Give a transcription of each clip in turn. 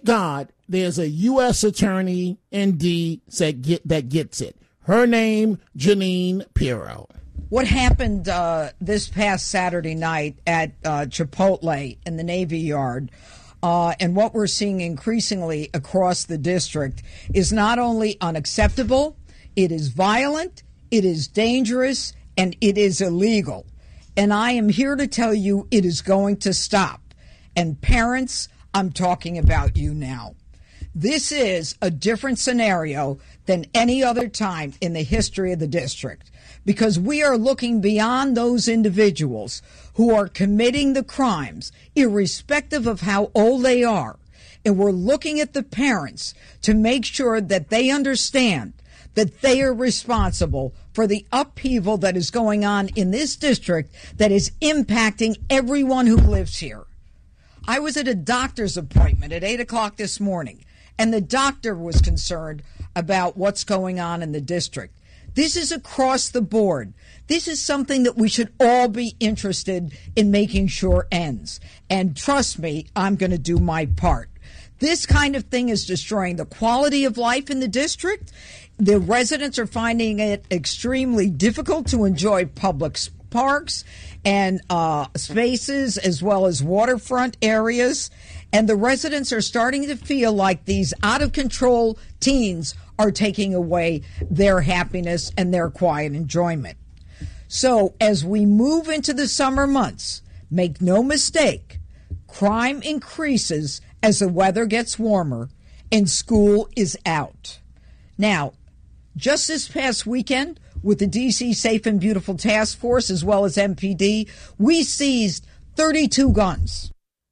thank God there's a U.S. attorney in D that gets it. Her name, Jeanine Pirro. What happened this past Saturday night at Chipotle in the Navy Yard, and what we're seeing increasingly across the district, is not only unacceptable, it is violent, it is dangerous, and it is illegal. And I am here to tell you it is going to stop. And parents, I'm talking about you now. This is a different scenario than any other time in the history of the district, because we are looking beyond those individuals who are committing the crimes, irrespective of how old they are. And we're looking at the parents to make sure that they understand that they are responsible for the upheaval that is going on in this district that is impacting everyone who lives here. I was at a doctor's appointment at 8 o'clock this morning, and the doctor was concerned about what's going on in the district. This is across the board. This is something that we should all be interested in making sure ends. And trust me, I'm going to do my part. This kind of thing is destroying the quality of life in the district. The residents are finding it extremely difficult to enjoy public parks and spaces, as well as waterfront areas. And the residents are starting to feel like these out-of-control teens are taking away their happiness and their quiet enjoyment. So as we move into the summer months, make no mistake, crime increases as the weather gets warmer and school is out. Now, just this past weekend, with the D.C. Safe and Beautiful Task Force, as well as MPD, we seized 32 guns.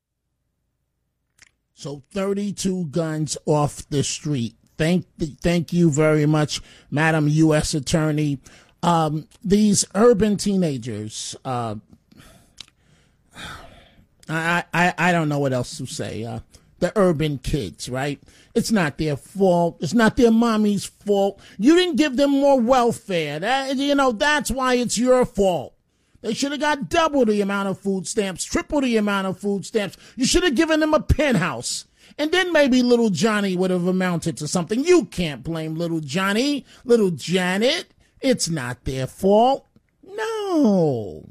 So 32 guns off the street. Thank you very much, Madam U.S. Attorney. These urban teenagers, I don't know what else to say. The urban kids, right? It's not their fault. It's not their mommy's fault. You didn't give them more welfare. That's why it's your fault. They should have got double the amount of food stamps, triple the amount of food stamps. You should have given them a penthouse. And then maybe little Johnny would have amounted to something. You can't blame little Johnny, little Janet. It's not their fault. No.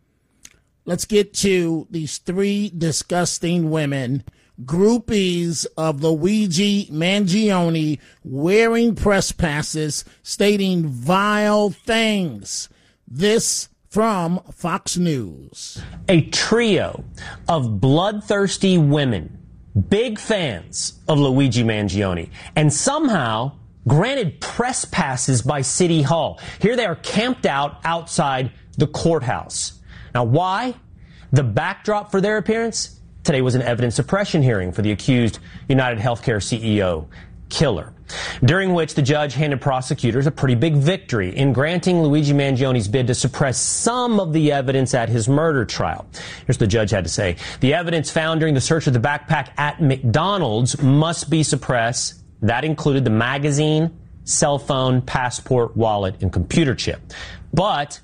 Let's get to these three disgusting women, groupies of Luigi Mangione, wearing press passes, stating vile things. This from Fox News. A trio of bloodthirsty women, big fans of Luigi Mangione, and somehow granted press passes by City Hall. Here they are camped out outside the courthouse. Now, why? The backdrop for their appearance? Today was an evidence suppression hearing for the accused United Healthcare CEO, Killer, during which the judge handed prosecutors a pretty big victory in granting Luigi Mangione's bid to suppress some of the evidence at his murder trial. Here's what the judge had to say. The evidence found during the search of the backpack at McDonald's must be suppressed. That included the magazine, cell phone, passport, wallet, and computer chip. But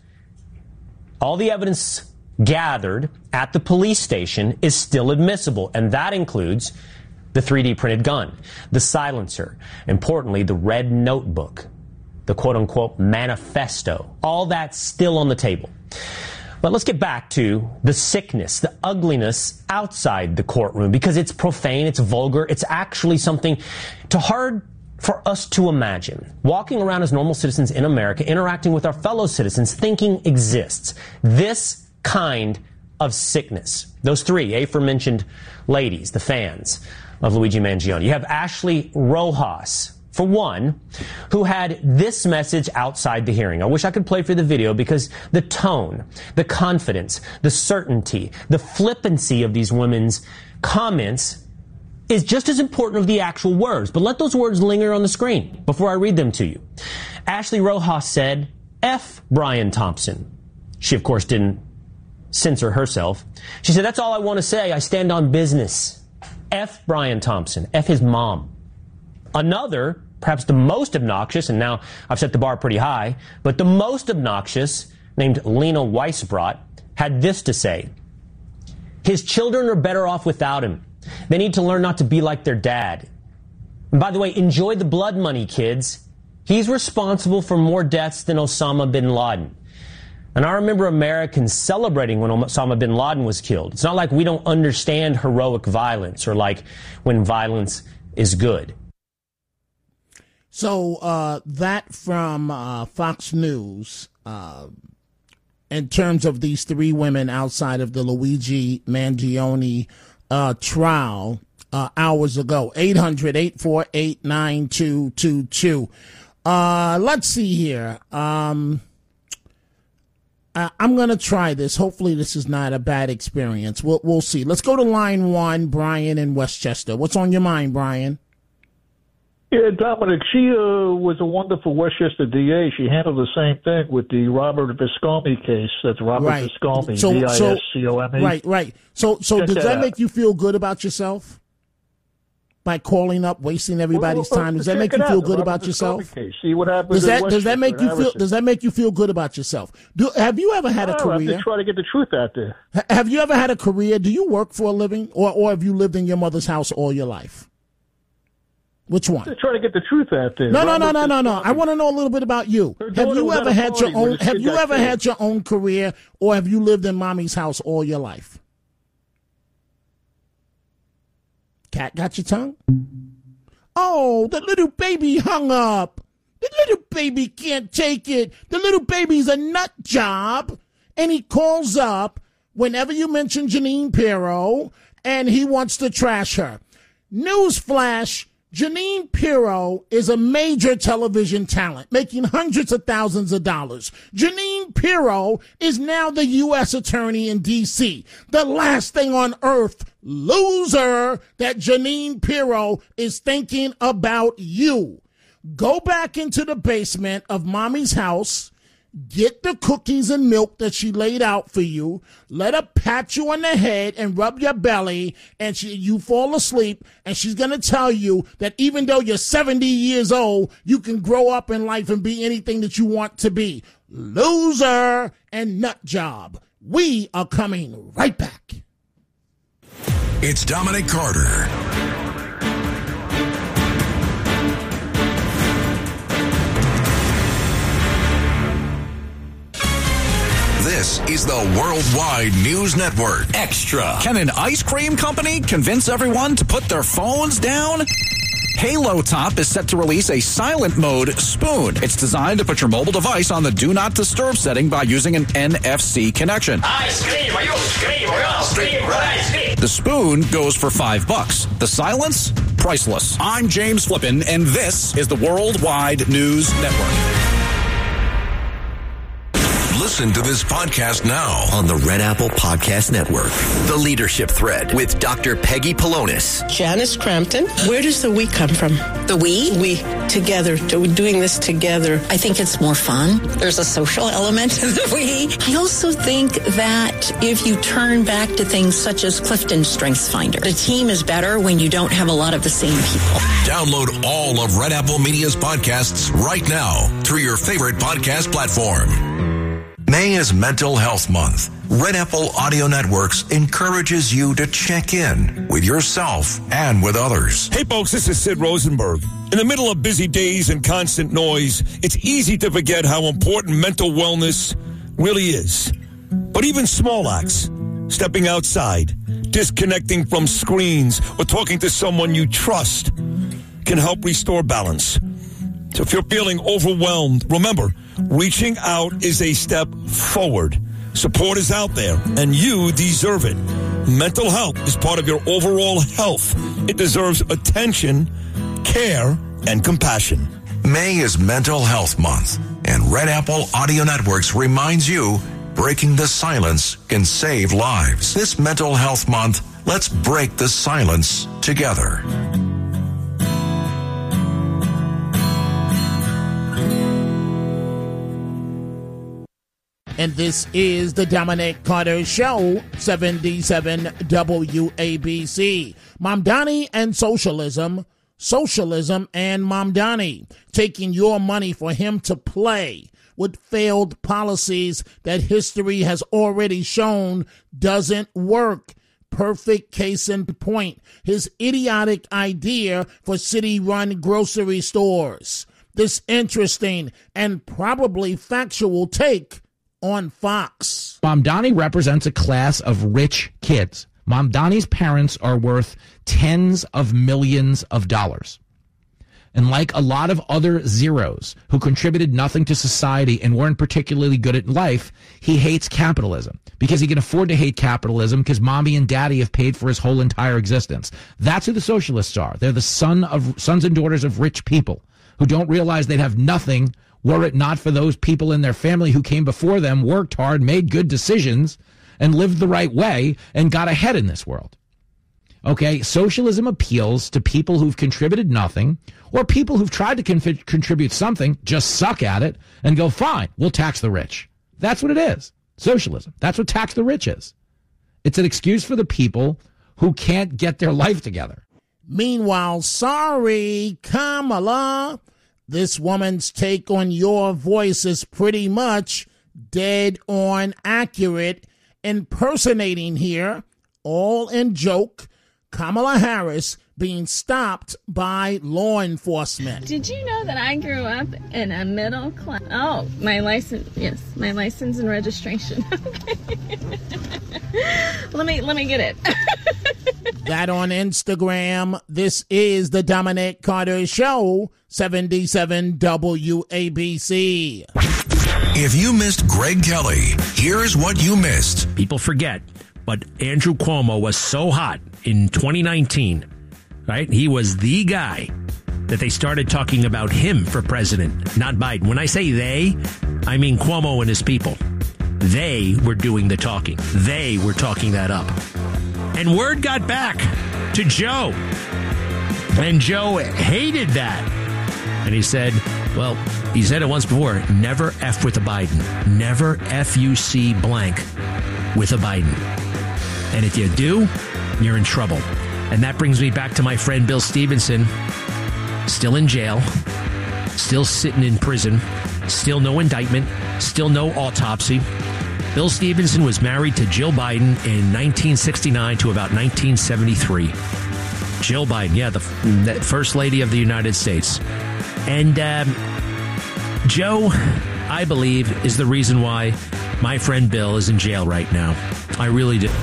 all the evidence gathered at the police station is still admissible, and that includes the 3D printed gun, the silencer, importantly, the red notebook, the quote-unquote manifesto. All that's still on the table. But let's get back to the sickness, the ugliness outside the courtroom, because it's profane, it's vulgar, it's actually something too hard for us to imagine. Walking around as normal citizens in America, interacting with our fellow citizens, thinking exists. This kind of sickness. Those three aforementioned ladies, the fans of Luigi Mangione. You have Ashley Rojas, for one, who had this message outside the hearing. I wish I could play for the video because the tone, the confidence, the certainty, the flippancy of these women's comments is just as important as the actual words. But let those words linger on the screen before I read them to you. Ashley Rojas said, F. Brian Thompson. She, of course, didn't censor herself. She said, that's all I want to say. I stand on business. F. Brian Thompson. F. his mom. Another, perhaps the most obnoxious, and now I've set the bar pretty high, but the most obnoxious, named Lena Weisbrot, had this to say. His children are better off without him. They need to learn not to be like their dad. And by the way, enjoy the blood money, kids. He's responsible for more deaths than Osama bin Laden. And I remember Americans celebrating when Osama bin Laden was killed. It's not like we don't understand heroic violence or like when violence is good. So that from Fox News in terms of these three women outside of the Luigi Mangione trial hours ago. 800-848-9222. Let's see here. I'm going to try this. Hopefully this is not a bad experience. We'll see. Let's go to line 1, Brian in Westchester. What's on your mind, Brian? Yeah, Dominic, she was a wonderful Westchester DA. She handled the same thing with the Robert Viscomi case. That's Robert Viscomi, Viscome. Right. So does that make you feel good about yourself? By calling up, wasting everybody's time, does that make you feel good about yourself? See what happens. Does that make you feel? Does that make you feel good about yourself? Have you ever had a career? I'm just trying to get the truth out there. Have you ever had a career? Do you work for a living, or have you lived in your mother's house all your life? Which one? Just trying to get the truth out there. No. I want to know a little bit about you. Have you ever had your own? Have you ever had your own career, or have you lived in mommy's house all your life? Cat got your tongue? Oh, the little baby hung up. The little baby can't take it. The little baby's a nut job. And he calls up whenever you mention Jeanine Pirro, and he wants to trash her. Newsflash, Jeanine Pirro is a major television talent, making hundreds of thousands of dollars. Jeanine Pirro is now the U.S. attorney in D.C. The last thing on earth, loser, that Jeanine Pirro is thinking about you. Go back into the basement of mommy's house, get the cookies and milk that she laid out for you, let her pat you on the head and rub your belly, and you fall asleep, and she's going to tell you that even though you're 70 years old, you can grow up in life and be anything that you want to be. Loser and nut job. We are coming right back. It's Dominic Carter. This is the Worldwide News Network. Extra. Can an ice cream company convince everyone to put their phones down? Halo Top is set to release a silent mode spoon. It's designed to put your mobile device on the do not disturb setting by using an NFC connection. Ice cream, you scream, ice cream, ice cream. The spoon goes for $5. The silence, priceless. I'm James Flippin, and this is the Worldwide News Network. Listen to this podcast now on the Red Apple Podcast Network. The Leadership Thread with Dr. Peggy Polonis. Janice Crampton. Where does the we come from? The we? We. Together. Doing this together. I think it's more fun. There's a social element to the we. I also think that if you turn back to things such as Clifton StrengthsFinder, the team is better when you don't have a lot of the same people. Download all of Red Apple Media's podcasts right now through your favorite podcast platform. May is Mental Health Month. Red Apple Audio Networks encourages you to check in with yourself and with others. Hey folks, this is Sid Rosenberg. In the middle of busy days and constant noise, it's easy to forget how important mental wellness really is. But even small acts, stepping outside, disconnecting from screens, or talking to someone you trust can help restore balance. So if you're feeling overwhelmed, remember, reaching out is a step forward. Support is out there, and you deserve it. Mental health is part of your overall health. It deserves attention, care, and compassion. May is Mental Health Month, and Red Apple Audio Networks reminds you, breaking the silence can save lives. This Mental Health Month, let's break the silence together. And this is the Dominic Carter Show, 77 WABC. Mamdani and Socialism, Socialism and Mamdani, taking your money for him to play with failed policies that history has already shown doesn't work. perfect case in point. His idiotic idea for city-run grocery stores. This interesting and probably factual take on Fox. Mamdani represents a class of rich kids. Mamdani's parents are worth tens of millions of dollars. And like a lot of other zeros who contributed nothing to society and weren't particularly good at life, he hates capitalism because he can afford to hate capitalism because mommy and daddy have paid for his whole entire existence. That's who the socialists are. They're the sons and daughters of rich people who don't realize they'd have nothing were it not for those people in their family who came before them, worked hard, made good decisions, and lived the right way and got ahead in this world. Okay, socialism appeals to people who've contributed nothing or people who've tried to contribute something, just suck at it, and go, fine, we'll tax the rich. That's what it is. Socialism. That's what tax the rich is. It's an excuse for the people who can't get their life together. Meanwhile, sorry, Kamala, this woman's take on your voice is pretty much dead on accurate. Impersonating here, all in joke, Kamala Harris being stopped by law enforcement. Did you know that I grew up in a middle class? Oh, my license, yes, my license and registration. Okay. let me get it. That on Instagram. This is the Dominic Carter Show, 77 WABC. If you missed Greg Kelly, here's what you missed. People forget, but Andrew Cuomo was so hot in 2019, right? He was the guy that they started talking about him for president, not Biden. When I say they, I mean Cuomo and his people. They were doing the talking. They were talking that up. And word got back to Joe. And Joe hated that. And he said, well, he said it once before, never F with a Biden. Never F-U-C blank with a Biden. And if you do, you're in trouble. And that brings me back to my friend Bill Stevenson, still in jail, still sitting in prison, still no indictment, still no autopsy. Bill Stevenson was married to Jill Biden in 1969 to about 1973. Jill Biden, yeah, the First Lady of the United States. And Joe, I believe, is the reason why my friend Bill is in jail right now. I really do.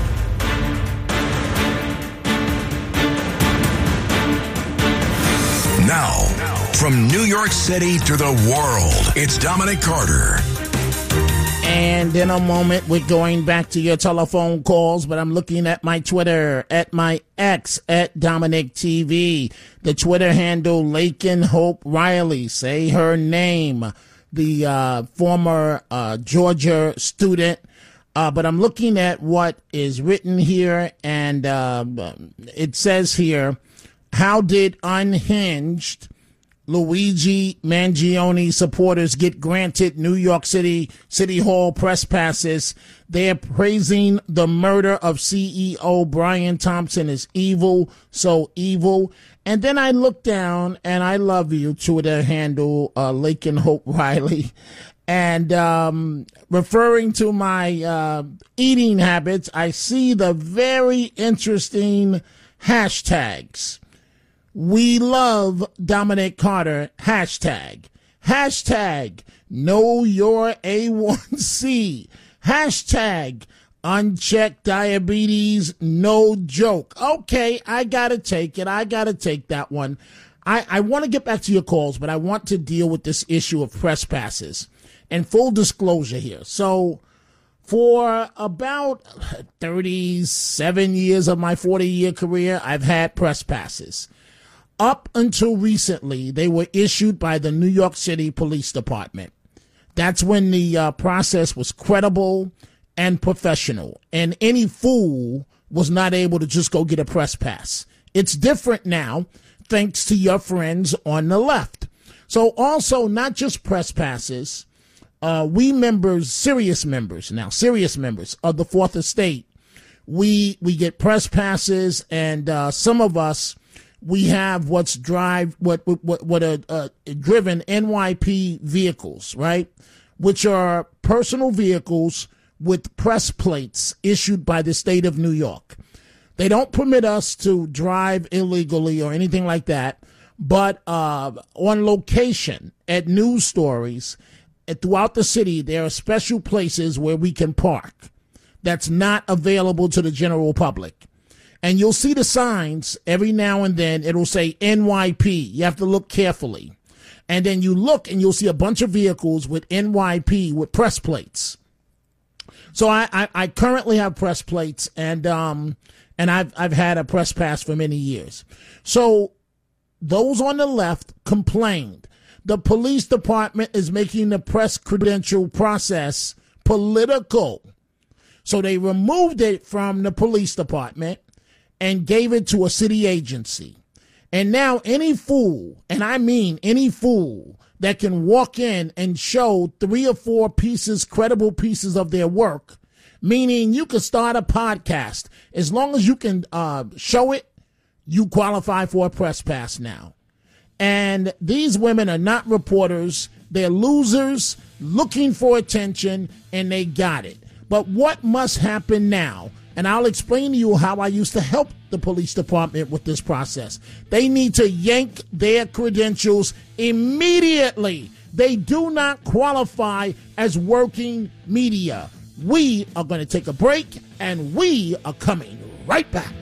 Now, from New York City to the world, it's Dominic Carter. And in a moment, we're going back to your telephone calls, but I'm looking at my Twitter, at my X, at Dominic TV. The Twitter handle, Lakin Hope Riley. Say her name. The former Georgia student. But I'm looking at what is written here, and it says here, how did unhinged Luigi Mangione supporters get granted New York City Hall press passes? They're praising the murder of CEO Brian Thompson as evil, so evil. And then I look down, and I love you, Twitter handle, Lakin Hope Riley. And referring to my eating habits, I see the very interesting hashtags. We love Dominic Carter, hashtag know your A1C, hashtag unchecked diabetes, no joke. Okay, I gotta take it. I gotta take that one. I want to get back to your calls, but I want to deal with this issue of press passes. And full disclosure here. So for about 37 years of my 40-year career, I've had press passes. Up until recently, they were issued by the New York City Police Department. That's when the process was credible and professional, and any fool was not able to just go get a press pass. It's different now, thanks to your friends on the left. So also, not just press passes, we members, serious members of the Fourth Estate, we get press passes, and some of us, we have driven NYP vehicles, right? Which are personal vehicles with press plates issued by the state of New York. They don't permit us to drive illegally or anything like that. But on location at news stories throughout the city, there are special places where we can park that's not available to the general public. And you'll see the signs every now and then. It'll say NYP. You have to look carefully. And then you look and you'll see a bunch of vehicles with NYP with press plates. So I currently have press plates, and I've had a press pass for many years. So those on the left complained. The police department is making the press credential process political. So they removed it from the police department and gave it to a city agency. And now any fool, and I mean any fool, that can walk in and show 3 or 4 pieces, credible pieces of their work, meaning you could start a podcast. As long as you can show it, you qualify for a press pass now. And these women are not reporters. They're losers looking for attention, and they got it. But what must happen now? And I'll explain to you how I used to help the police department with this process. They need to yank their credentials immediately. They do not qualify as working media. We are going to take a break, and we are coming right back.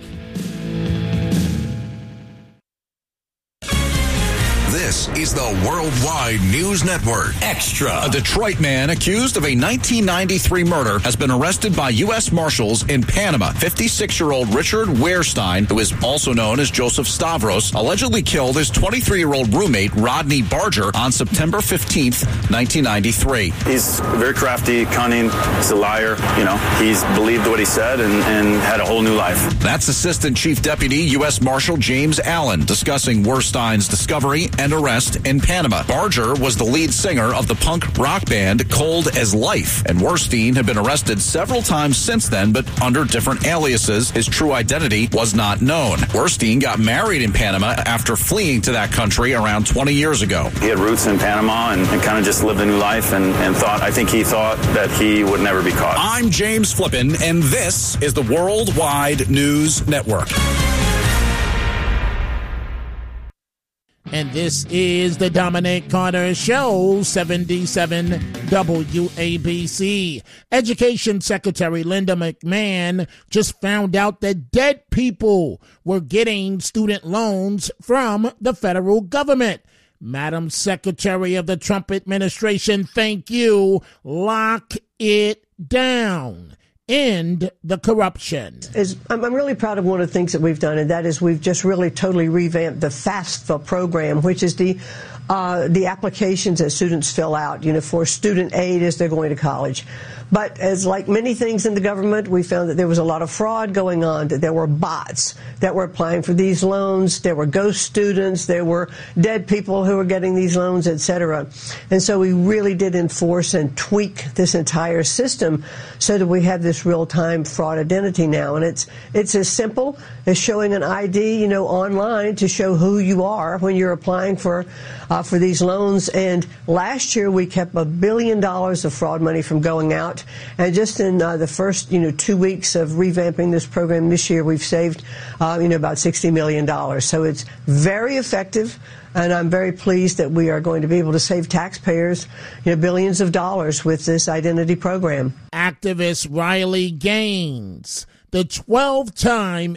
This is the Worldwide News Network. Extra. A Detroit man accused of a 1993 murder has been arrested by U.S. Marshals in Panama. 56-year-old Richard Wehrstein, who is also known as Joseph Stavros, allegedly killed his 23-year-old roommate, Rodney Barger, on September 15th, 1993. He's very crafty, cunning. He's a liar. He's believed what he said and had a whole new life. That's Assistant Chief Deputy U.S. Marshal James Allen discussing Wehrstein's discovery and arrest in Panama. Barger was the lead singer of the punk rock band Cold as Life, and Wehrstein had been arrested several times since then, but under different aliases. His true identity was not known. Wehrstein got married in Panama after fleeing to that country around 20 years ago. He had roots in Panama and kind of just lived a new life and he thought that he would never be caught. I'm James Flippin, and this is the Worldwide News Network. And this is the Dominic Carter Show, 77 WABC. Education Secretary Linda McMahon just found out that dead people were getting student loans from the federal government. Madam Secretary of the Trump administration, thank you. Lock it down. End the corruption. I'm really proud of one of the things that we've done, and that is we've just really totally revamped the FAFSA program, which is the applications that students fill out, for student aid as they're going to college. But as like many things in the government, we found that there was a lot of fraud going on, that there were bots that were applying for these loans, there were ghost students, there were dead people who were getting these loans, etc. And so we really did enforce and tweak this entire system so that we have this real-time fraud identity now. And it's as simple as showing an ID, online to show who you are when you're applying for these loans. And last year we kept $1 billion of fraud money from going out. And just in the first, 2 weeks of revamping this program this year, we've saved, about $60 million. So it's very effective. And I'm very pleased that we are going to be able to save taxpayers, billions of dollars with this identity program. Activist Riley Gaines, the 12-time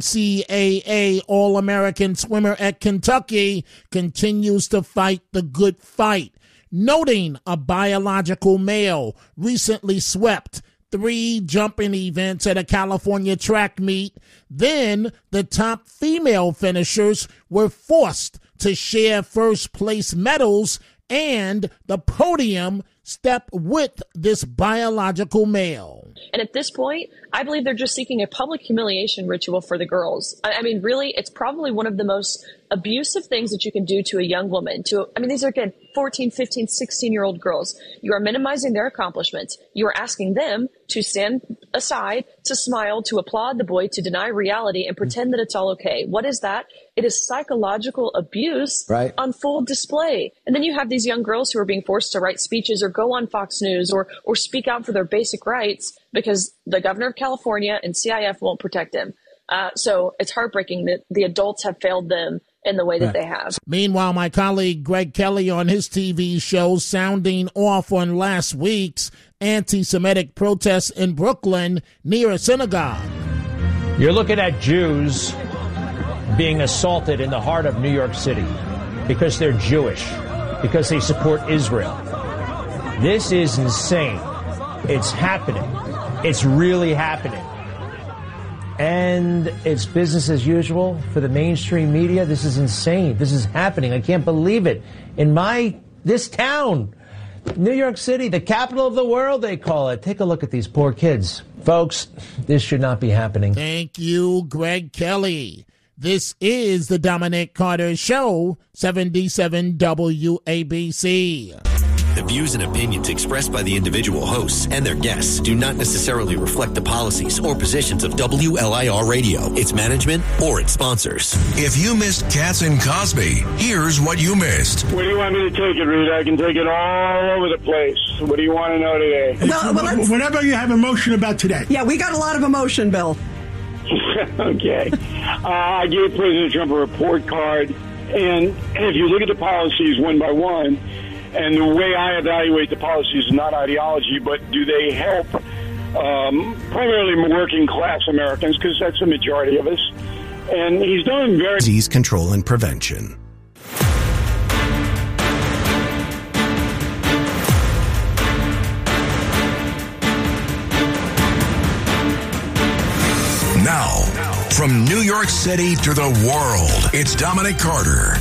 NCAA All-American swimmer at Kentucky, continues to fight the good fight, noting a biological male recently swept 3 jumping events at a California track meet. Then the top female finishers were forced to share first-place medals and the podium step with this biological male. And at this point, I believe they're just seeking a public humiliation ritual for the girls. I mean, really, it's probably one of the most abusive things that you can do to a young woman. These are, again, 14, 15, 16-year-old girls. You are minimizing their accomplishments. You are asking them to stand aside, to smile, to applaud the boy, to deny reality, and pretend that it's all okay. What is that? It is psychological abuse on full display. And then you have these young girls who are being forced to write speeches or go on Fox News or speak out for their basic rights because the governor of California and CIF won't protect them. So it's heartbreaking that the adults have failed them in the way that they have. Meanwhile, my colleague Greg Kelly on his TV show sounding off on last week's anti-Semitic protests in Brooklyn near a synagogue. You're looking at Jews being assaulted in the heart of New York City because they're Jewish, because they support Israel. This is insane. It's happening. It's really happening. And it's business as usual for the mainstream media. This is insane. This is happening. I can't believe it. In this town, New York City, the capital of the world, they call it. Take a look at these poor kids. Folks, this should not be happening. Thank you, Greg Kelly. This is the Dominic Carter Show, 77 WABC. The views and opinions expressed by the individual hosts and their guests do not necessarily reflect the policies or positions of WLIR Radio, its management, or its sponsors. If you missed Katz and Cosby, here's what you missed. Where do you want me to take it, Rita? I can take it all over the place. What do you want to know today? Whatever you have emotion about today. Yeah, we got a lot of emotion, Bill. Okay. I gave President Trump a report card, and if you look at the policies one by one, and the way I evaluate the policies is not ideology, but do they help primarily working class Americans, because that's the majority of us. And he's done very... Disease control and prevention. Now, from New York City to the world, it's Dominic Carter.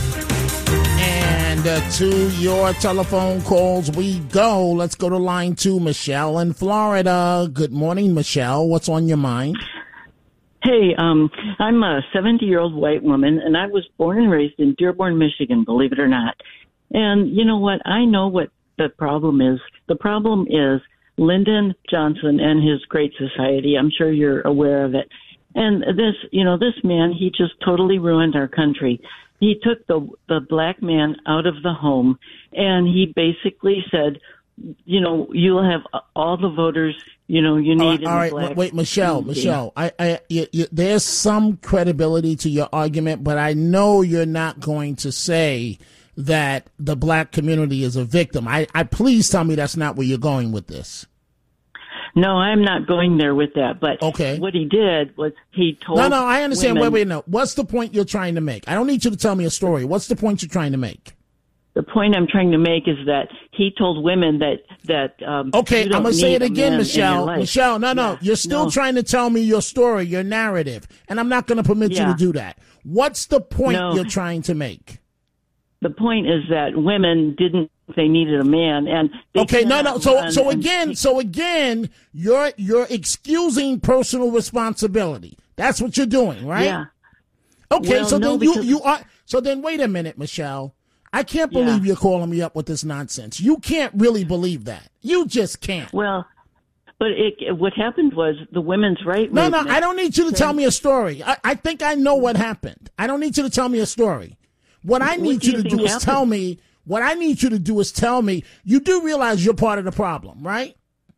And to your telephone calls we go. Let's go to line 2, Michelle in Florida. Good morning, Michelle. What's on your mind? Hey, I'm a 70-year-old white woman, and I was born and raised in Dearborn, Michigan, believe it or not. And you know what? I know what the problem is. The problem is Lyndon Johnson and his Great Society. I'm sure you're aware of it. And this man, he just totally ruined our country. He took the black man out of the home, and he basically said, you'll have all the voters, you need. All right, wait, Michelle, there's some credibility to your argument, but I know you're not going to say that the black community is a victim. I please tell me that's not where you're going with this. No, I'm not going there with that. But okay. What he did was he told No, I understand. women, Wait, no. What's the point you're trying to make? I don't need you to tell me a story. What's the point you're trying to make? The point I'm trying to make is that he told women that okay, I'm going to say it again, Michelle. Michelle, no. You're still trying to tell me your story, your narrative, and I'm not going to permit you to do that. What's the point you're trying to make? The point is that women didn't think they needed a man, and okay, no. So again, you're excusing personal responsibility. That's what you're doing, right? Yeah. Okay, well, you are. So then, wait a minute, Michelle. I can't believe you're calling me up with this nonsense. You can't really believe that. You just can't. Well, but what happened was the women's right movement. No, I don't need you to tell me a story. I think I know what happened. I don't need you to tell me a story. What I need you to do is tell me. What I need you to do is tell me. You do realize you're part of the problem, right?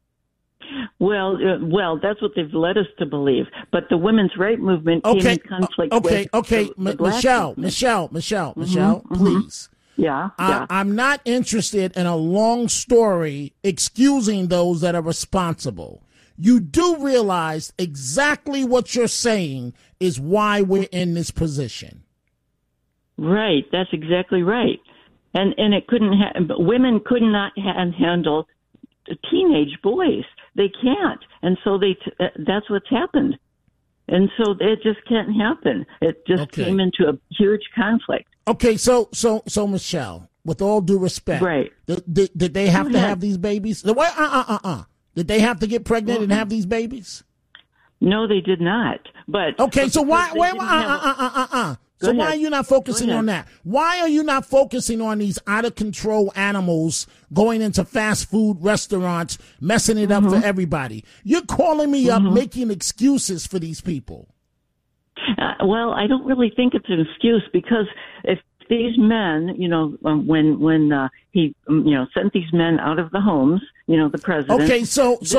Well, that's what they've led us to believe. But the women's right movement came in conflict with Michelle, please. Yeah. I'm not interested in a long story excusing those that are responsible. You do realize exactly what you're saying is why we're in this position. Right. That's exactly right. And it couldn't women could not handle teenage boys. They can't. And so that's what's happened. And so it just can't happen. It just came into a huge conflict. Okay, so Michelle, with all due respect, right? Did they have to have these babies? Did they have to get pregnant and have these babies? No, they did not. But okay, so why are you not focusing on that? Why are you not focusing on these out of control animals going into fast food restaurants, messing it up for everybody? You're calling me up, making excuses for these people. Well, I don't really think it's an excuse, because if these men, when he, sent these men out of the homes, the president. Okay, so it's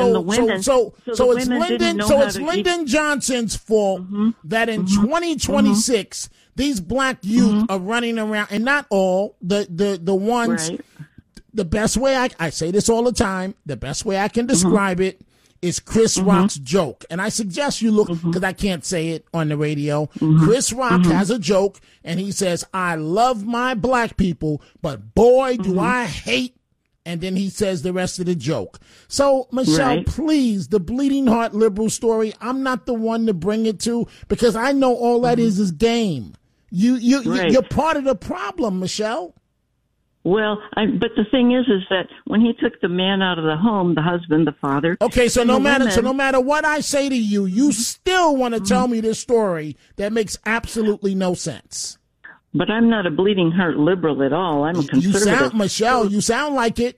Lyndon Johnson's fault that in 2026 these black youth are running around, and not all the ones. Right. The best way I say this all the time. The best way I can describe it is Chris Rock's joke, and I suggest you look because I can't say it on the radio. Chris Rock has a joke, and he says, "I love my black people, but boy, do I hate." And then he says the rest of the joke. So, Michelle, please, the bleeding heart liberal story, I'm not the one to bring it to because I know all that is game. You're part of the problem, Michelle. Well, but the thing is that when he took the man out of the home, the husband, the father. Okay, so no matter what I say to you, you still want to tell me this story that makes absolutely no sense. But I'm not a bleeding heart liberal at all. I'm a conservative. You sound like it.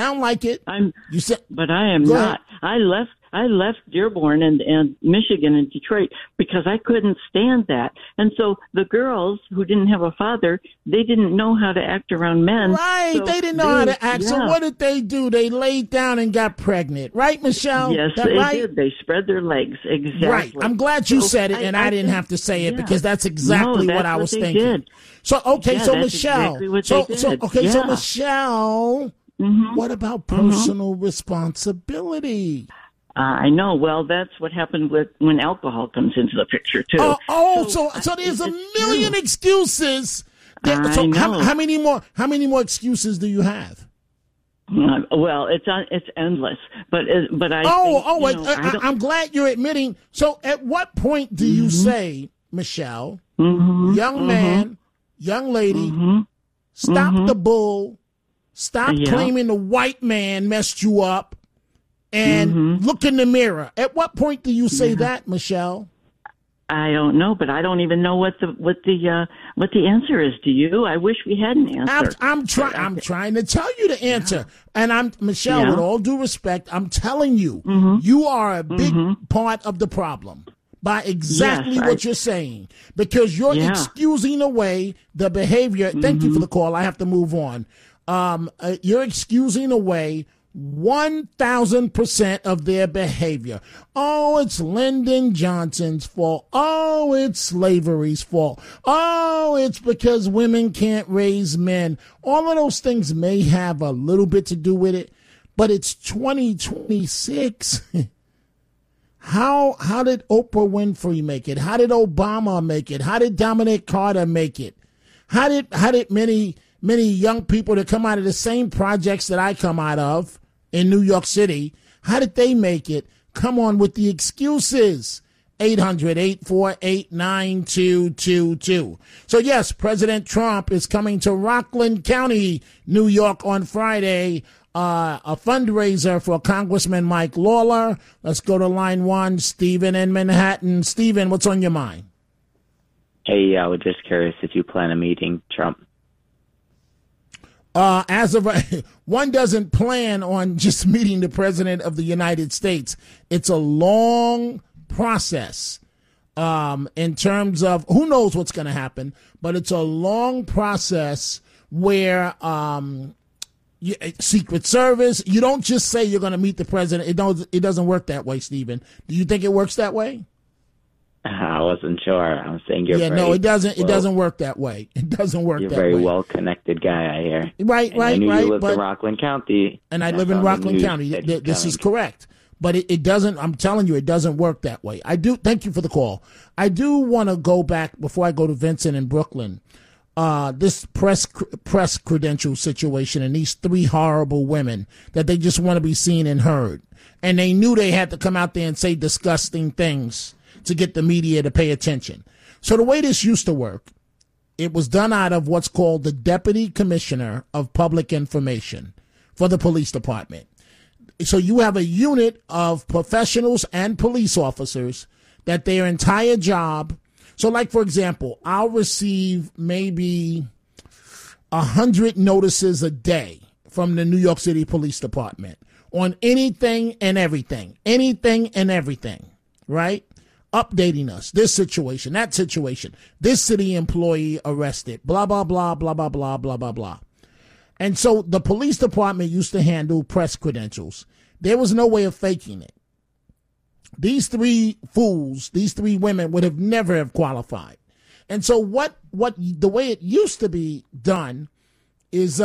But I am not. I left Dearborn and Michigan and Detroit because I couldn't stand that. And so the girls who didn't have a father, they didn't know how to act around men. Right. So they didn't know how to act. Yeah. So what did they do? They laid down and got pregnant. Right, Michelle? Yes, they did. They spread their legs. Exactly. Right. I'm glad you said it and I didn't have to say it because that's exactly what I was thinking. Did. So, okay. So Michelle. Exactly so Michelle, what about personal responsibility? I know. Well, that's what happened when alcohol comes into the picture too. So there's a million excuses. So how many more excuses do you have? Well, it's endless. But I'm glad you're admitting. So at what point do you say, Michelle, young man, young lady, stop the bull, stop claiming the white man messed you up? And look in the mirror. At what point do you say that, Michelle? I don't know, but I don't even know what the answer is. Do you? I wish we had an answer. I'm trying to tell you the answer. And Michelle, with all due respect, I'm telling you, you are a big part of the problem by exactly what you're saying, because you're excusing away the behavior. Thank you for the call. I have to move on. You're excusing away 1,000% of their behavior. Oh, it's Lyndon Johnson's fault. Oh, it's slavery's fault. Oh, it's because women can't raise men. All of those things may have a little bit to do with it, but it's 2026. How did Oprah Winfrey make it? How did Obama make it? How did Dominic Carter make it? How did many young people that come out of the same projects that I come out of in New York City, how did they make it? Come on with the excuses. 800-848-9222. So yes, President Trump is coming to Rockland County, New York on Friday, a fundraiser for Congressman Mike Lawler. Let's go to line one, Stephen in Manhattan. Stephen, what's on your mind? Hey, I was just curious if you plan on meeting Trump. As of one doesn't plan on just meeting the president of the United States. It's a long process in terms of who knows what's going to happen, but it's a long process where Secret Service, you don't just say you're going to meet the president. It doesn't work that way, Stephen. Do you think it works that way? I wasn't sure. I'm saying you're no, it doesn't. It doesn't work that way. It doesn't work that way. You're a very well-connected guy, I hear. Right. I knew you lived in Rockland County. And I live in Rockland County. This is correct. But it doesn't, I'm telling you, it doesn't work that way. Thank you for the call. I do want to go back, before I go to Vincent in Brooklyn, this press credential situation and these three horrible women that they just want to be seen and heard. And they knew they had to come out there and say disgusting things to get the media to pay attention. So the way this used to work, it was done out of what's called the Deputy Commissioner of Public Information for the police department. So you have a unit of professionals and police officers that their entire job. So like, for example, I'll receive maybe 100 notices a day from the New York City Police Department on anything and everything, right? Updating us, this situation, that situation, this city employee arrested, blah, blah, blah, blah, blah, blah, blah, blah, blah. And so the police department used to handle press credentials. There was no way of faking it. These three fools, these three women would have never have qualified. And so what the way it used to be done is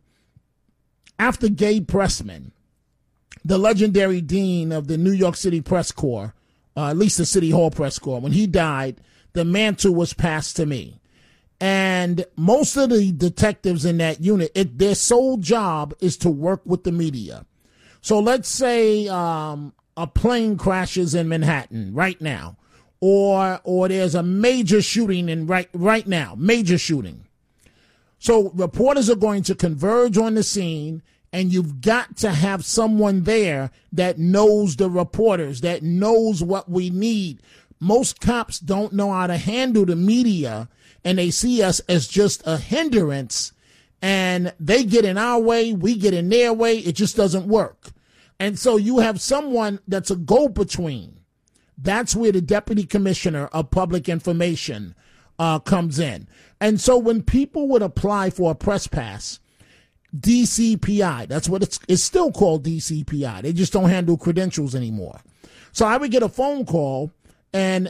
after Gabe Pressman, the legendary dean of the New York City Press Corps, at least the City Hall Press Corps, when he died, the mantle was passed to me. And most of the detectives in that unit, their sole job is to work with the media. So let's say a plane crashes in Manhattan right now, or there's a major shooting in right now, major shooting. So reporters are going to converge on the scene, and you've got to have someone there that knows the reporters, that knows what we need. Most cops don't know how to handle the media, and they see us as just a hindrance, and they get in our way, we get in their way. It just doesn't work. And so you have someone that's a go-between. That's where the deputy commissioner of public information comes in. And so when people would apply for a press pass, DCPI, that's what it's still called DCPI. They just don't handle credentials anymore. So I would get a phone call, and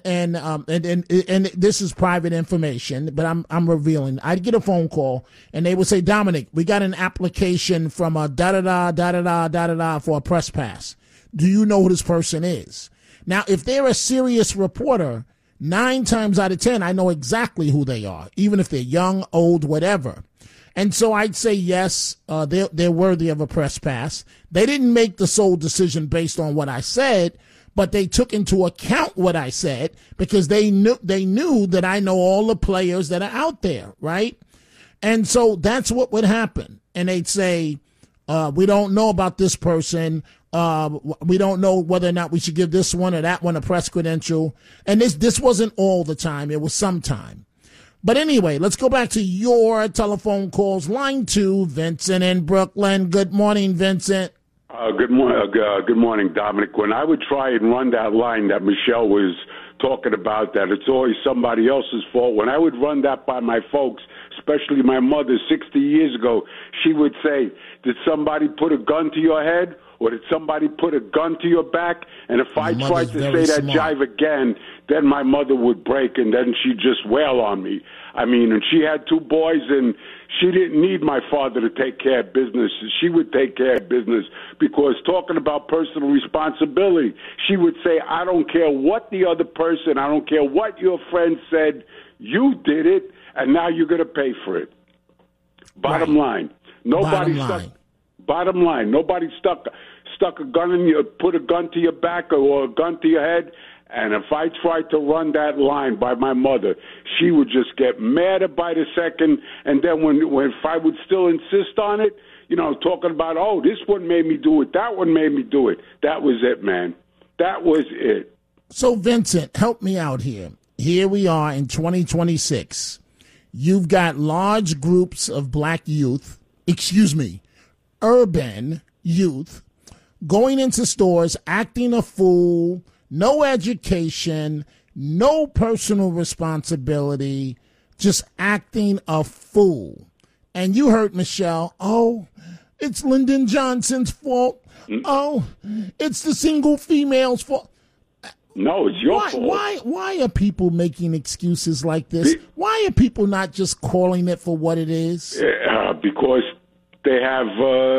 this is private information, but I'm revealing. I'd get a phone call, and they would say, Dominic, we got an application from a da-da-da for a press pass. Do you know who this person is? Now, if they're a serious reporter, 9 times out of 10, I know exactly who they are, even if they're young, old, whatever. And so I'd say, yes, they're worthy of a press pass. They didn't make the sole decision based on what I said, but they took into account what I said because they knew that I know all the players that are out there, right? And so that's what would happen. And they'd say, we don't know about this person. We don't know whether or not we should give this one or that one a press credential. And this wasn't all the time. It was some time. But anyway, let's go back to your telephone calls. Line 2, Vincent in Brooklyn. Good morning, Vincent. Good morning, Dominic. When I would try and run that line that Michelle was talking about, that it's always somebody else's fault, when I would run that by my folks, especially my mother 60 years ago, she would say, did somebody put a gun to your head? Or did somebody put a gun to your back? And if I tried to say that jive again, then my mother would break, and then she'd just wail on me. I mean, and she had 2 boys, and she didn't need my father to take care of business. She would take care of business because talking about personal responsibility, she would say, I don't care what the other person, I don't care what your friend said, you did it, and now you're going to pay for it. Bottom line. Nobody stuck a gun in you, put a gun to your back or a gun to your head. And if I tried to run that line by my mother, she would just get madder by the second. And then when if I would still insist on it, talking about, oh, this one made me do it, that one made me do it. That was it, man. That was it. So, Vincent, help me out here. Here we are in 2026. You've got large groups of black youth, urban youth, going into stores, acting a fool, no education, no personal responsibility, just acting a fool. And you heard Michelle, oh, it's Lyndon Johnson's fault. Oh, it's the single female's fault. No, it's your fault. Why are people making excuses like this? Why are people not just calling it for what it is? Because they have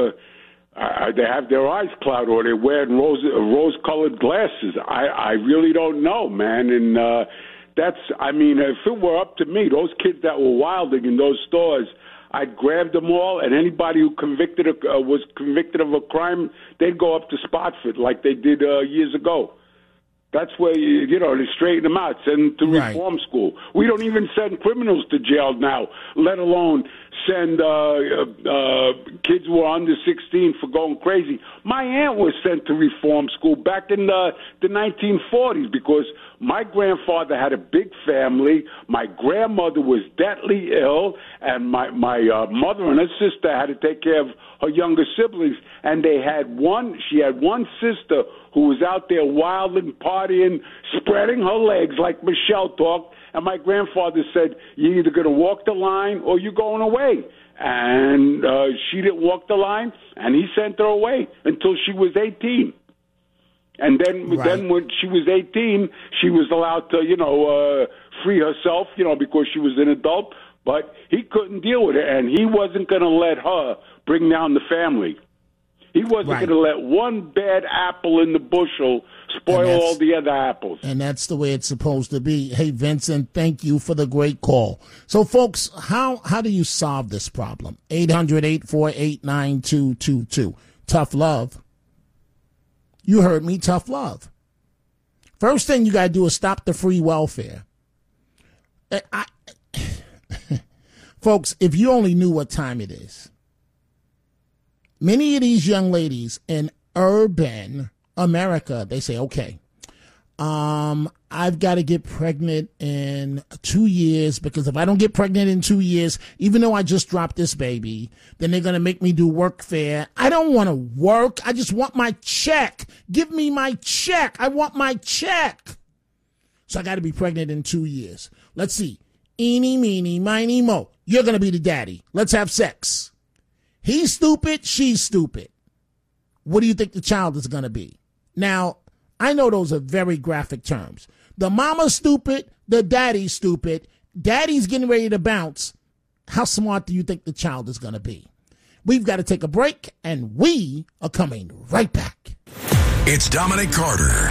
their eyes clouded, or they're wearing rose-colored glasses. I really don't know, man. And if it were up to me, those kids that were wilding in those stores, I'd grab them all, and anybody who was convicted of a crime, they'd go up to Spotswood like they did years ago. That's where, they straighten them out, send them to reform school. We don't even send criminals to jail now, let alone send kids who are under 16 for going crazy. My aunt was sent to reform school back in the 1940s because my grandfather had a big family. My grandmother was deathly ill, and my mother and her sister had to take care of her younger siblings. And she had one sister who was out there wilding, partying, spreading her legs like Michelle talked. And my grandfather said, you're either going to walk the line or you're going away. away. And she didn't walk the line, and he sent her away until she was 18. And then when she was 18, she was allowed to, free herself, because she was an adult. But he couldn't deal with it, and he wasn't going to let her bring down the family. He wasn't going to let one bad apple in the bushel spoil all the other apples. And that's the way it's supposed to be. Hey, Vincent, thank you for the great call. So, folks, how do you solve this problem? 800-848-9222. Tough love. You heard me, tough love. First thing you got to do is stop the free welfare. Folks, if you only knew what time it is. Many of these young ladies in urban America, they say, okay, I've got to get pregnant in 2 years, because if I don't get pregnant in 2 years, even though I just dropped this baby, then they're going to make me do workfare. I don't want to work. I just want my check. Give me my check. I want my check. So I got to be pregnant in 2 years. Let's see. Eeny, meeny, miny, mo. You're going to be the daddy. Let's have sex. He's stupid. She's stupid. What do you think the child is going to be? Now, I know those are very graphic terms. The mama's stupid. The daddy's stupid. Daddy's getting ready to bounce. How smart do you think the child is going to be? We've got to take a break, and we are coming right back. It's Dominic Carter.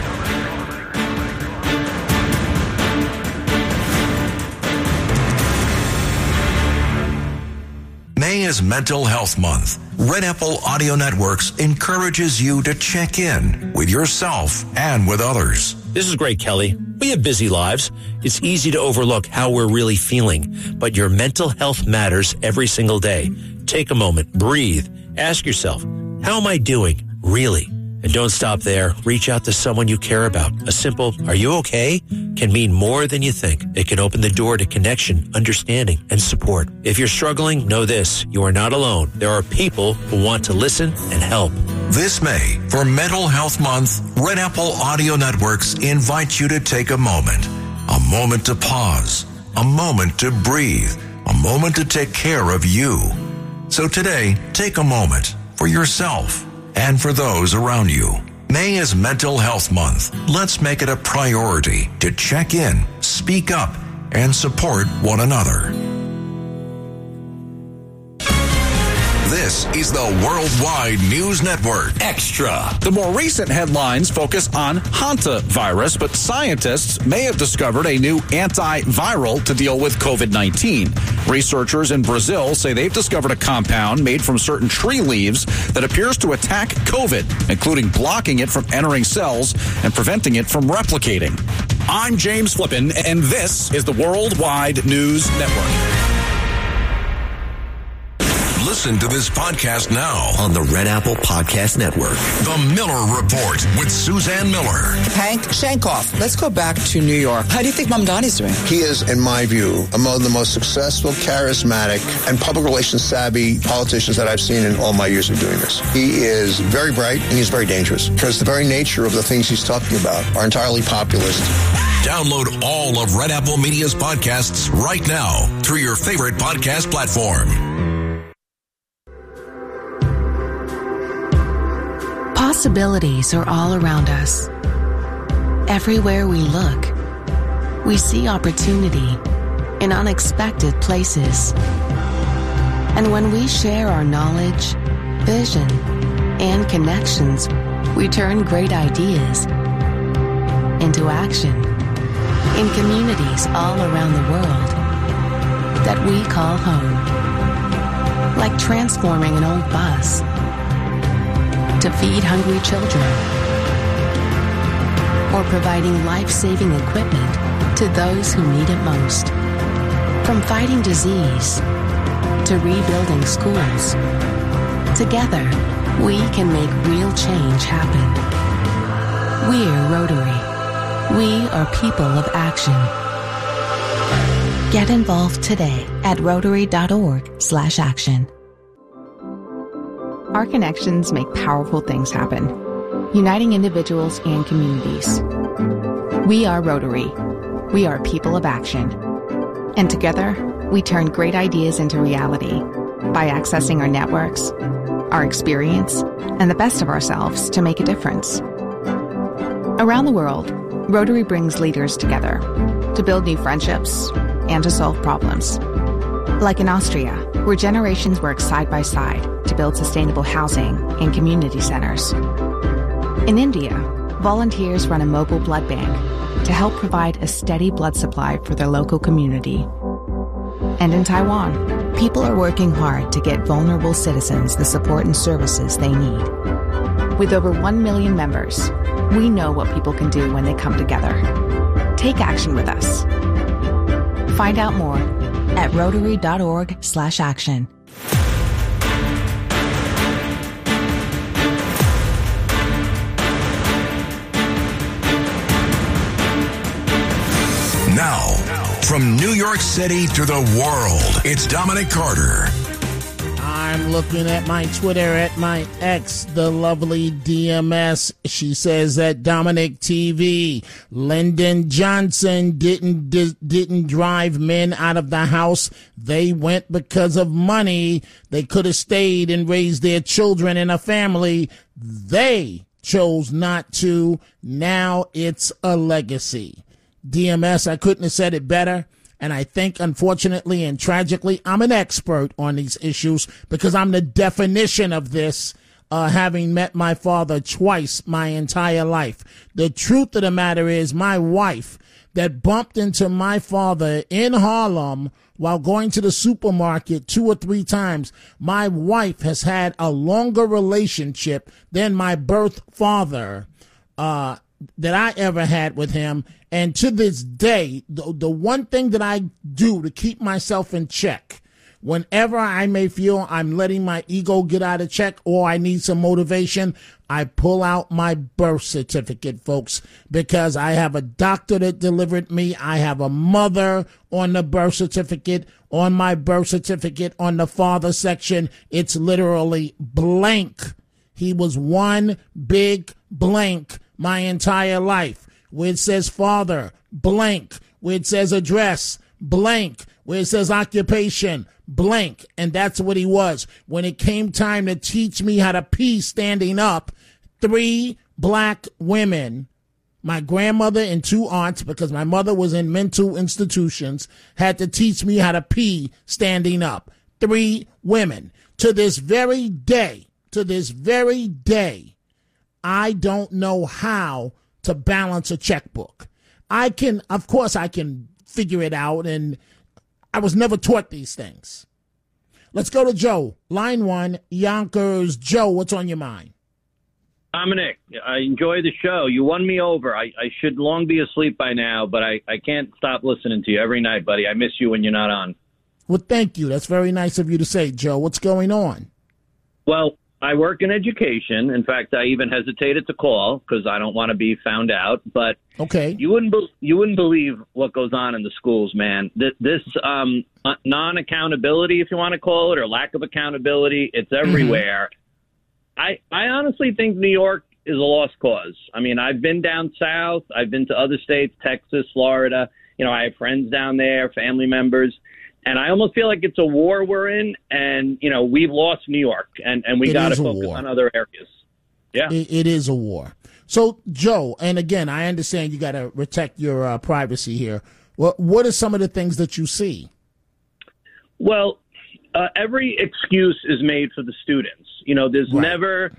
May is Mental Health Month. Red Apple Audio Networks encourages you to check in with yourself and with others. This is great, Kelly. We have busy lives. It's easy to overlook how we're really feeling, but your mental health matters every single day. Take a moment, breathe, ask yourself, how am I doing, really? And don't stop there. Reach out to someone you care about. A simple, are you okay? Can mean more than you think. It can open the door to connection, understanding, and support. If you're struggling, know this. You are not alone. There are people who want to listen and help. This May, for Mental Health Month, Red Apple Audio Networks invite you to take a moment to pause, a moment to breathe, a moment to take care of you. So today, take a moment for yourself and for those around you. May is Mental Health Month. Let's make it a priority to check in, speak up, and support one another. This is the Worldwide News Network Extra. The more recent headlines focus on hantavirus, but scientists may have discovered a new antiviral to deal with COVID-19. Researchers in Brazil say they've discovered a compound made from certain tree leaves that appears to attack COVID, including blocking it from entering cells and preventing it from replicating. I'm James Flippin, and this is the Worldwide News Network. Listen to this podcast now on the Red Apple Podcast Network. The Miller Report with Suzanne Miller. Hank Shankoff, let's go back to New York. How do you think Mamdani's doing? He is, in my view, among the most successful, charismatic, and public relations savvy politicians that I've seen in all my years of doing this. He is very bright, and he's very dangerous, because the very nature of the things he's talking about are entirely populist. Download all of Red Apple Media's podcasts right now through your favorite podcast platform. Possibilities are all around us. Everywhere we look, we see opportunity in unexpected places. And when we share our knowledge, vision, and connections, we turn great ideas into action in communities all around the world that we call home. Like transforming an old bus to feed hungry children, or providing life-saving equipment to those who need it most. From fighting disease to rebuilding schools, together we can make real change happen. We're Rotary. We are people of action. Get involved today at Rotary.org/action. Our connections make powerful things happen, uniting individuals and communities. We are Rotary. We are people of action. And together, We turn great ideas into reality by accessing our networks, our experience, and the best of ourselves to make a difference. Around the world, Rotary brings leaders together to build new friendships and to solve problems. Like in Austria, where generations work side by side to build sustainable housing and community centers. In India, volunteers run a mobile blood bank to help provide a steady blood supply for their local community. And in Taiwan, people are working hard to get vulnerable citizens the support and services they need. With over 1 million members, we know what people can do when they come together. Take action with us. Find out more at Rotary.org/action. Now, from New York City to the world, it's Dominic Carter. I'm looking at my Twitter, at my ex, the lovely DMS. She says that Dominic TV, Lyndon Johnson didn't drive men out of the house. They went because of money. They could have stayed and raised their children in a family. They chose not to. Now it's a legacy. DMS, I couldn't have said it better. And I think, unfortunately and tragically, I'm an expert on these issues because I'm the definition of this, having met my father twice my entire life. The truth of the matter is my wife that bumped into my father in Harlem while going to the supermarket 2 or 3 times, my wife has had a longer relationship than my birth father, that I ever had with him. And to this day, the one thing that I do to keep myself in check, whenever I may feel I'm letting my ego get out of check or I need some motivation, I pull out my birth certificate, folks, because I have a doctor that delivered me. I have a mother on the birth certificate. On my birth certificate, on the father section, it's literally blank. He was one big blank my entire life. Where it says father, blank. Where it says address, blank. Where it says occupation, blank. And that's what he was. When it came time to teach me how to pee standing up, 3 black women, my grandmother and 2 aunts, because my mother was in mental institutions, had to teach me how to pee standing up. 3 women. To this very day, I don't know how to balance a checkbook. Of course I can figure it out, and I was never taught these things. Let's go to Joe. Line 1, Yonkers. Joe, what's on your mind? Dominic, I enjoy the show. You won me over. I should long be asleep by now, but I can't stop listening to you every night, buddy. I miss you when you're not on. Well, thank you. That's very nice of you to say, Joe. What's going on? Well, I work in education. In fact, I even hesitated to call because I don't want to be found out. But okay, you wouldn't believe what goes on in the schools, man. This non-accountability, if you want to call it, or lack of accountability, it's everywhere. I honestly think New York is a lost cause. I mean, I've been down south. I've been to other states, Texas, Florida. You know, I have friends down there, family members. And I almost feel like it's a war we're in, and, you know, we've lost New York, and we got to focus on other areas. Yeah. It is a war. So, Joe, and again, I understand you got to protect your privacy here. What are some of the things that you see? Well, every excuse is made for the students. You know, there's never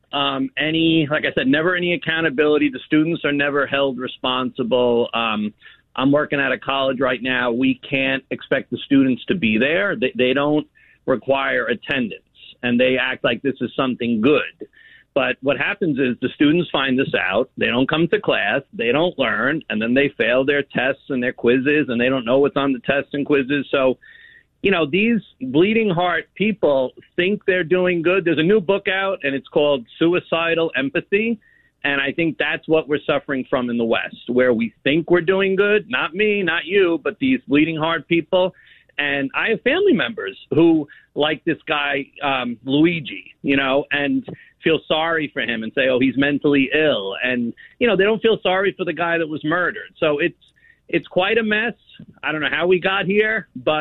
any, like I said, never any accountability. The students are never held responsible. I'm working at a college right now. We can't expect the students to be there. They don't require attendance, and they act like this is something good. But what happens is the students find this out. They don't come to class. They don't learn, and then they fail their tests and their quizzes, and they don't know what's on the tests and quizzes. So, you know, these bleeding heart people think they're doing good. There's a new book out, and it's called Suicidal Empathy. And I think that's what we're suffering from in the West, where we think we're doing good. Not me, not you, but these bleeding heart people. And I have family members who like this guy, Luigi, you know, and feel sorry for him and say, oh, he's mentally ill. And, you know, they don't feel sorry for the guy that was murdered. So it's quite a mess. I don't know how we got here, but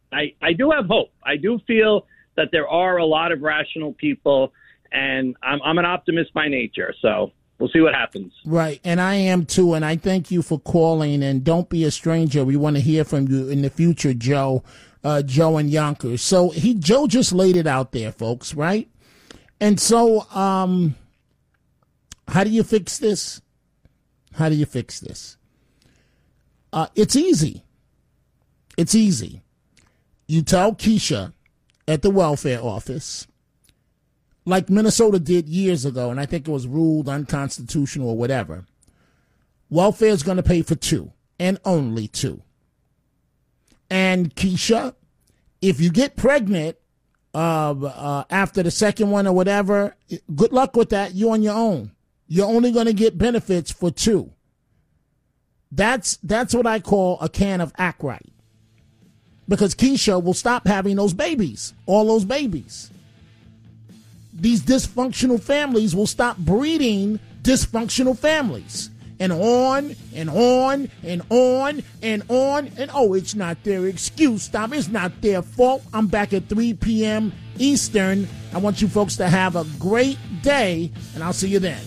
I do have hope. I do feel that there are a lot of rational people, and I'm an optimist by nature. So we'll see what happens. Right, and I am too, and I thank you for calling, and don't be a stranger. We want to hear from you in the future, Joe and Yonkers. So Joe just laid it out there, folks, right? And so how do you fix this? How do you fix this? It's easy. It's easy. You tell Keisha at the welfare office, like Minnesota did years ago, and I think it was ruled unconstitutional or whatever, welfare is going to pay for 2 and only 2. And Keisha, if you get pregnant after the second one or whatever, good luck with that. You're on your own. You're only going to get benefits for 2. That's what I call a can of Act Right. Because Keisha will stop having those babies, all those babies. These dysfunctional families will stop breeding dysfunctional families. And on and on and on and on. And it's not their excuse. Stop. It's not their fault. I'm back at 3 p.m. Eastern. I want you folks to have a great day, and I'll see you then.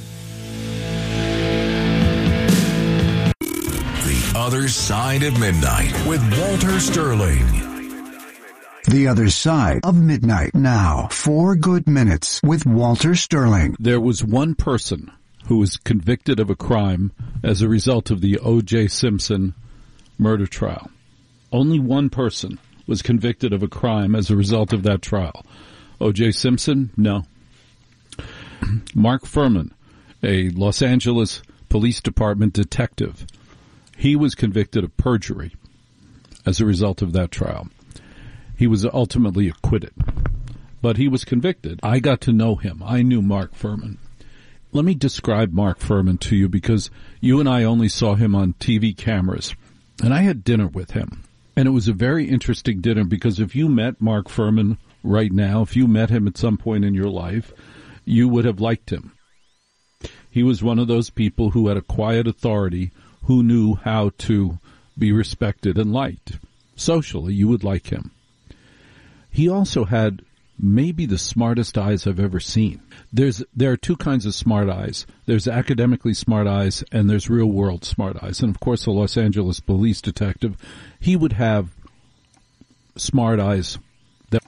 The Other Side of Midnight with Walter Sterling. The Other Side of Midnight now. 4 good minutes with Walter Sterling. There was one person who was convicted of a crime as a result of the O.J. Simpson murder trial. Only one person was convicted of a crime as a result of that trial. O.J. Simpson? No. Mark Fuhrman, a Los Angeles Police Department detective, he was convicted of perjury as a result of that trial. He was ultimately acquitted, but he was convicted. I got to know him. I knew Mark Fuhrman. Let me describe Mark Fuhrman to you, because you and I only saw him on TV cameras, and I had dinner with him. And it was a very interesting dinner, because if you met Mark Fuhrman right now, if you met him at some point in your life, you would have liked him. He was one of those people who had a quiet authority, who knew how to be respected and liked. Socially, you would like him. He also had maybe the smartest eyes I've ever seen. There are 2 kinds of smart eyes. There's academically smart eyes, and there's real-world smart eyes. And, of course, the Los Angeles police detective, he would have smart eyes that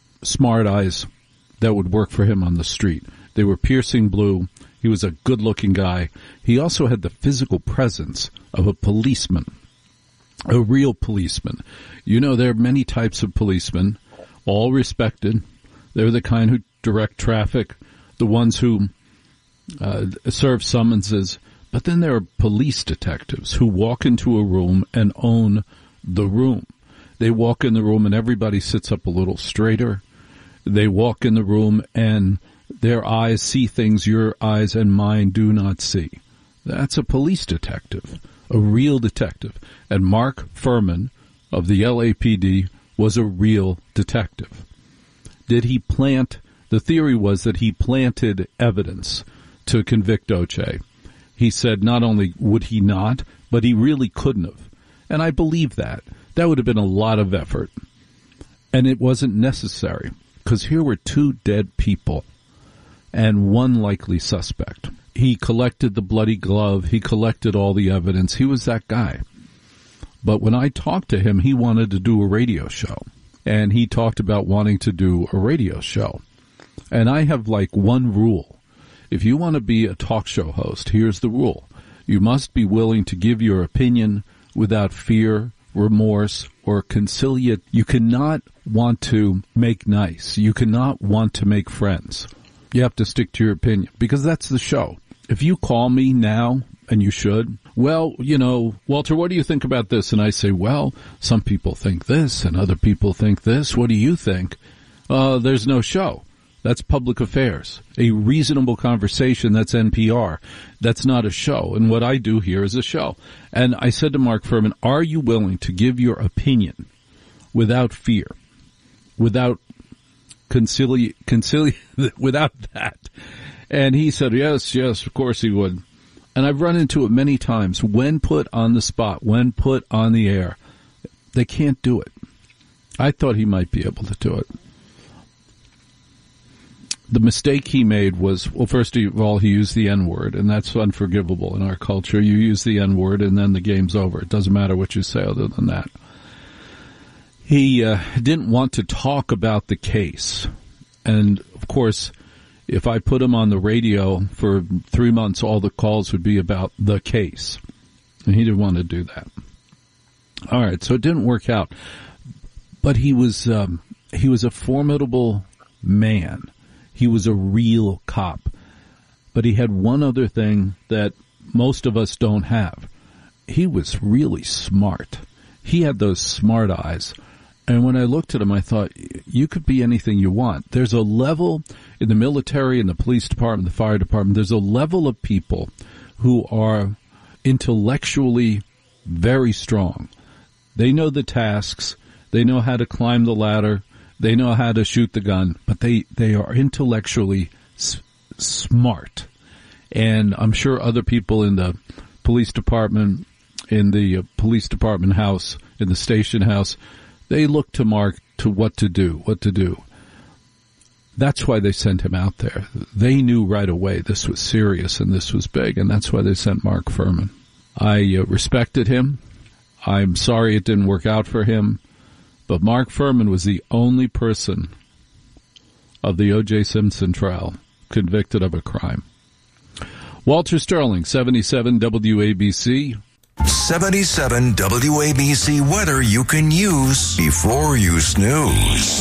would work for him on the street. They were piercing blue. He was a good-looking guy. He also had the physical presence of a policeman, a real policeman. You know, there are many types of policemen, all respected. They're the kind who direct traffic, the ones who serve summonses. But then there are police detectives who walk into a room and own the room. They walk in the room and everybody sits up a little straighter. They walk in the room and their eyes see things your eyes and mine do not see. That's a police detective, a real detective. And Mark Fuhrman of the LAPD was a real detective. Did he plant? The theory was that he planted evidence to convict O.J. He said not only would he not, but he really couldn't have. And I believe that. That would have been a lot of effort. And it wasn't necessary, because here were 2 dead people and 1 likely suspect. He collected the bloody glove. He collected all the evidence. He was that guy. But when I talked to him, he wanted to do a radio show. And he talked about wanting to do a radio show. And I have like one rule. If you want to be a talk show host, here's the rule. You must be willing to give your opinion without fear, remorse, or conciliate. You cannot want to make nice. You cannot want to make friends. You have to stick to your opinion, because that's the show. If you call me now, and you should, well, you know, Walter, what do you think about this? And I say, well, some people think this and other people think this. What do you think? There's no show. That's public affairs. A reasonable conversation, that's NPR. That's not a show. And what I do here is a show. And I said to Mark Fuhrman, are you willing to give your opinion without fear, without without that? And he said, yes, of course he would. And I've run into it many times. When put on the spot, when put on the air, they can't do it. I thought he might be able to do it. The mistake he made was, well, first of all, he used the N-word, and that's unforgivable in our culture. You use the N-word, and then the game's over. It doesn't matter what you say other than that. He didn't want to talk about the case. And, of course, if I put him on the radio for 3 months, all the calls would be about the case. And he didn't want to do that. All right, so it didn't work out. But he was a formidable man. He was a real cop. But he had one other thing that most of us don't have. He was really smart. He had those smart eyes. And when I looked at him, I thought, you could be anything you want. There's a level in the military, in the police department, the fire department, there's a level of people who are intellectually very strong. They know the tasks. They know how to climb the ladder. They know how to shoot the gun. But they are intellectually smart. And I'm sure other people in the police department, in the police department house, in the station house, they look to Mark to what to do. That's why they sent him out there. They knew right away this was serious and this was big, and that's why they sent Mark Fuhrman. I respected him. I'm sorry it didn't work out for him, but Mark Fuhrman was the only person of the O.J. Simpson trial convicted of a crime. Walter Sterling, 77 WABC. 77 WABC weather you can use before you snooze.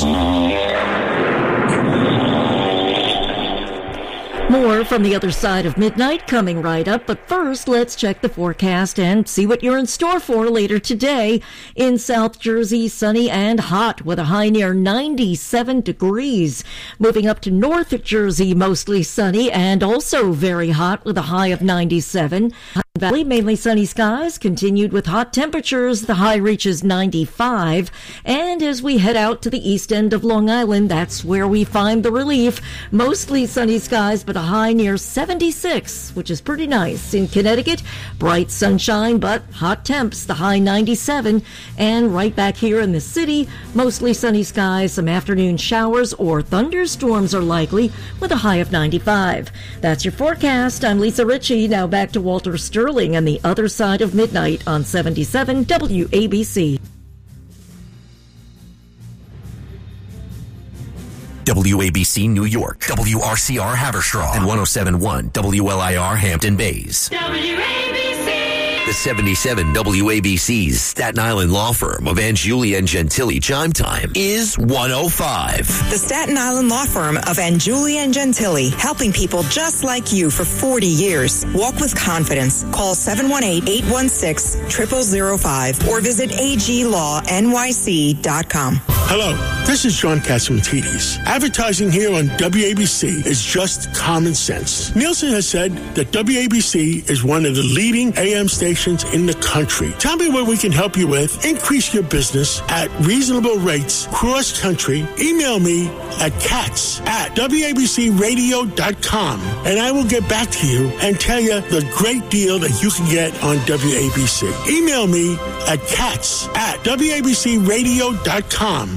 More from the other side of midnight coming right up, but first let's check the forecast and see what you're in store for later today. In South Jersey, sunny and hot with a high near 97 degrees. Moving up to North Jersey, mostly sunny and also very hot with a high of 97. Valley, mainly sunny skies, continued with hot temperatures. The high reaches 95. And as we head out to the east end of Long Island, that's where we find the relief. Mostly sunny skies, but a high near 76, which is pretty nice. In Connecticut, bright sunshine, but hot temps, the high 97. And right back here in the city, mostly sunny skies, some afternoon showers or thunderstorms are likely with a high of 95. That's your forecast. I'm Lisa Ritchie. Now back to Walter Sterling and the other side of midnight on 77 WABC. WABC New York, WRCR Haverstraw, and 107.1 WLIR Hampton Bays. The 77 WABC's Staten Island law firm of Angiulia and Gentili chime time is 105. The Staten Island law firm of Angiulia and Gentili, helping people just like you for 40 years. Walk with confidence. Call 718-816-0005 or visit aglawnyc.com. Hello, this is John Catsimatidis. Advertising here on WABC is just common sense. Nielsen has said that WABC is one of the leading AM stations in the country. Tell me what we can help you with. Increase your business at reasonable rates cross country. Email me at cats@wabcradio.com and I will get back to you and tell you the great deal that you can get on WABC. Email me at cats@wabcradio.com.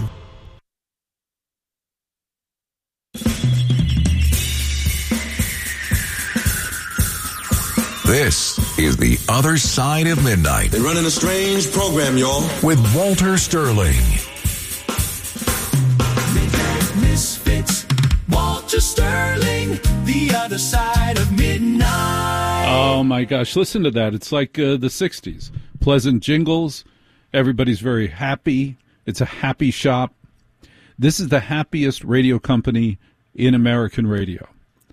This is The Other Side of Midnight. They're running a strange program, y'all. With Walter Sterling. Midnight Misfits, Walter Sterling, The Other Side of Midnight. Oh, my gosh. Listen to that. It's like the 60s. Pleasant jingles. Everybody's very happy. It's a happy shop. This is the happiest radio company in American radio.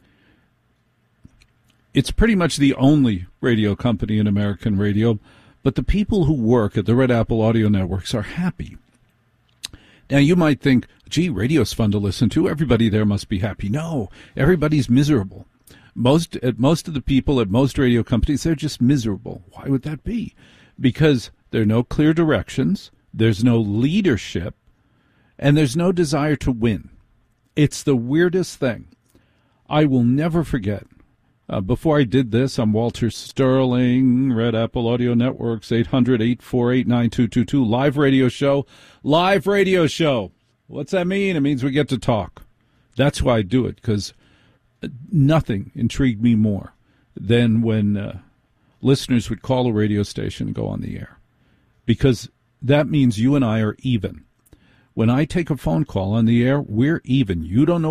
It's pretty much the only radio company in American radio, but the people who work at the Red Apple Audio Networks are happy. Now, you might think, gee, radio's fun to listen to. Everybody there must be happy. No, everybody's miserable. Most of the people at most radio companies, they're just miserable. Why would that be? Because there are no clear directions, there's no leadership, and there's no desire to win. It's the weirdest thing. I will never forget Before I did this, I'm Walter Sterling, Red Apple Audio Networks, 800-848-9222, live radio show. Live radio show. What's that mean? It means we get to talk. That's why I do it, because nothing intrigued me more than when listeners would call a radio station and go on the air, because that means you and I are even. When I take a phone call on the air, we're even. You don't know